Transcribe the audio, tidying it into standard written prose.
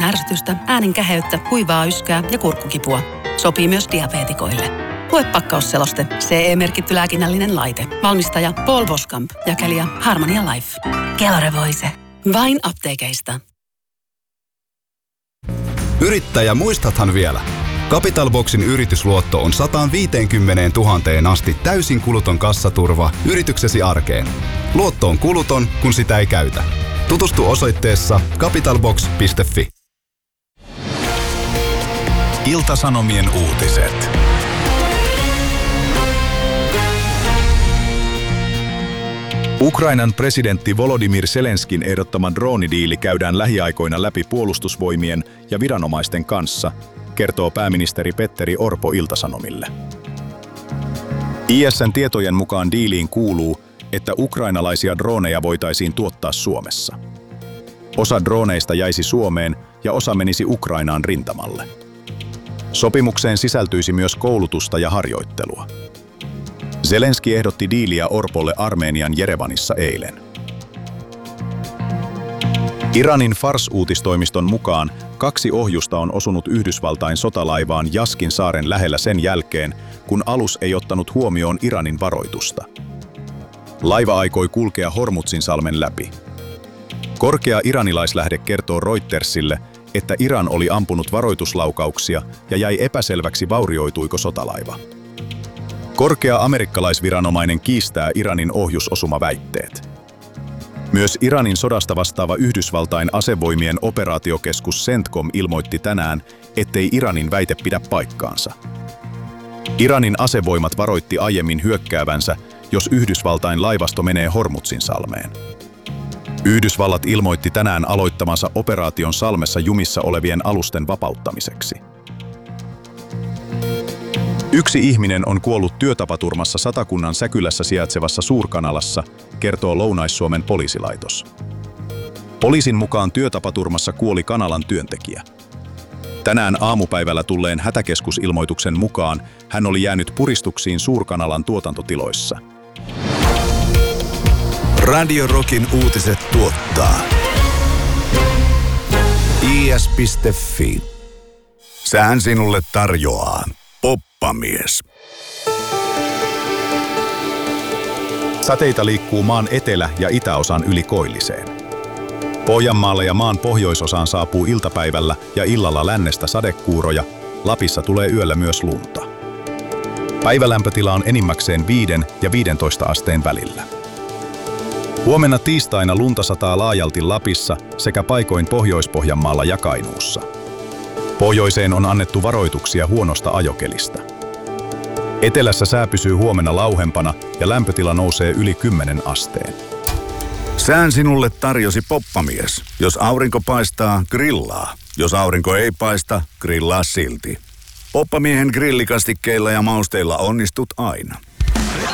ärsytystä, äänen käheyttä, kuivaa yskää ja kurkkukipua. Sopii myös diabeetikoille. Lue pakkausseloste. CE-merkitty lääkinnällinen laite. Valmistaja Paul Boskamp. Jakelija Harmonia Life. Kelore-voise. Vain apteekeista. Yrittäjä, muistathan vielä? Capital Boxin yritysluotto on 150 000 asti täysin kuluton kassaturva yrityksesi arkeen. Luotto on kuluton, kun sitä ei käytä. Tutustu osoitteessa capitalbox.fi. Ilta-Sanomien uutiset. Ukrainan presidentti Volodymyr Zelenskin ehdottama droonidiili käydään lähiaikoina läpi puolustusvoimien ja viranomaisten kanssa, kertoo pääministeri Petteri Orpo Ilta-Sanomille. ISN tietojen mukaan diiliin kuuluu, että ukrainalaisia drooneja voitaisiin tuottaa Suomessa. Osa drooneista jäisi Suomeen ja osa menisi Ukrainaan rintamalle. Sopimukseen sisältyisi myös koulutusta ja harjoittelua. Zelenski ehdotti diiliä Orpolle Armenian Jerevanissa eilen. Iranin Fars-uutistoimiston mukaan 2 ohjusta on osunut Yhdysvaltain sotalaivaan Jaskin saaren lähellä sen jälkeen, kun alus ei ottanut huomioon Iranin varoitusta. Laiva aikoi kulkea Hormuzin-salmen läpi. Korkea iranilaislähde kertoo Reutersille, että Iran oli ampunut varoituslaukauksia ja jäi epäselväksi, vaurioituiko sotalaiva. Korkea amerikkalaisviranomainen kiistää Iranin ohjusosumaväitteet. Myös Iranin sodasta vastaava Yhdysvaltain asevoimien operaatiokeskus CENTCOM ilmoitti tänään, ettei Iranin väite pidä paikkaansa. Iranin asevoimat varoitti aiemmin hyökkäävänsä, jos Yhdysvaltain laivasto menee Hormuzin-salmeen. Yhdysvallat ilmoitti tänään aloittamansa operaation salmessa jumissa olevien alusten vapauttamiseksi. 1 ihminen on kuollut työtapaturmassa Satakunnan Säkylässä sijaitsevassa Suurkanalassa, kertoo Lounais-Suomen poliisilaitos. Poliisin mukaan työtapaturmassa kuoli kanalan työntekijä. Tänään aamupäivällä tulleen hätäkeskusilmoituksen mukaan hän oli jäänyt puristuksiin Suurkanalan tuotantotiloissa. Radio Rockin uutiset tuottaa is.fi. Sään sinulle tarjoaa Poppamies. Sateita liikkuu maan etelä- ja itäosan yli Koilliseen. Pohjanmaalle ja maan pohjoisosaan saapuu iltapäivällä ja illalla lännestä sadekuuroja, Lapissa tulee yöllä myös lunta. Päivälämpötila on enimmäkseen 5 ja 15 asteen välillä. Huomenna tiistaina lunta sataa laajalti Lapissa sekä paikoin Pohjois-Pohjanmaalla ja Kainuussa. Pohjoiseen on annettu varoituksia huonosta ajokelistä. Etelässä sää pysyy huomenna lauhempana ja lämpötila nousee yli 10 asteen. Sään sinulle tarjosi Poppamies. Jos aurinko paistaa, grillaa. Jos aurinko ei paista, grillaa silti. Poppamiehen grillikastikkeilla ja mausteilla onnistut aina.